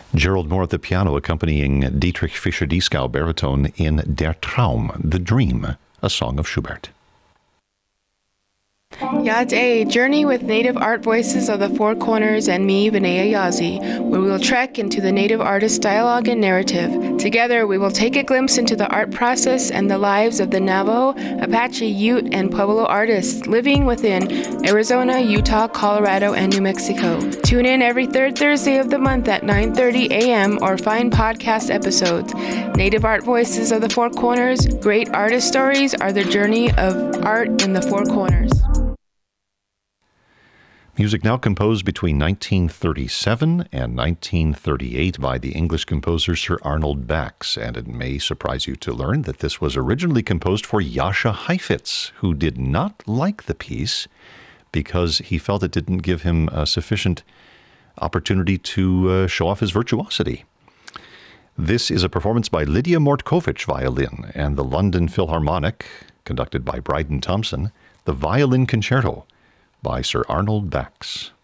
Gerald Moore at the piano accompanying Dietrich Fischer-Dieskau baritone in Der Traum, The Dream, a song of Schubert. Yad A, journey with native art voices of the Four Corners and me, Vinaya Yazi, where we will trek into the native artist dialogue and narrative. Together, we will take a glimpse into the art process and the lives of the Navajo, Apache, Ute, and Pueblo artists living within Arizona, Utah, Colorado, and New Mexico. Tune in every third Thursday of the month at 9:30 a.m. or find podcast episodes. Native Art Voices of the Four Corners, great artist stories are the journey of art in the Four Corners. Music now composed between 1937 and 1938 by the English composer Sir Arnold Bax, and it may surprise you to learn that this was originally composed for Jascha Heifetz, who did not like the piece because he felt it didn't give him a sufficient opportunity to show off his virtuosity. This is a performance by Lydia Mortkovich violin and the London Philharmonic, conducted by Bryden Thompson, the Violin Concerto by Sir Arnold Bax.